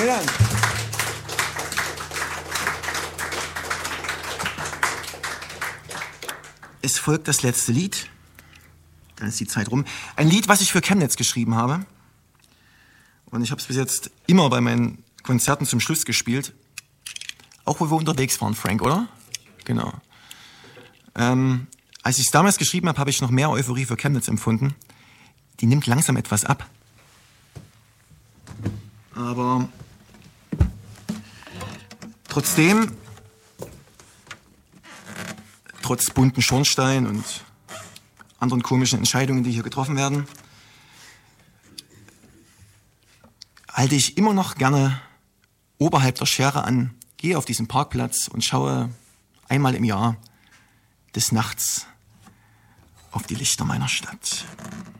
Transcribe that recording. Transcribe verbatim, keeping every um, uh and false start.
Vielen Dank. Es folgt das letzte Lied. Dann ist die Zeit rum. Ein Lied, was ich für Chemnitz geschrieben habe. Und ich habe es bis jetzt immer bei meinen Konzerten zum Schluss gespielt. Auch wo wir unterwegs waren, Frank, oder? Genau. Ähm, als ich es damals geschrieben habe, habe ich noch mehr Euphorie für Chemnitz empfunden. Die nimmt langsam etwas ab. Aber trotzdem, trotz bunten Schornstein und anderen komischen Entscheidungen, die hier getroffen werden, halte ich immer noch gerne oberhalb der Schere an, gehe auf diesen Parkplatz und schaue einmal im Jahr des Nachts auf die Lichter meiner Stadt.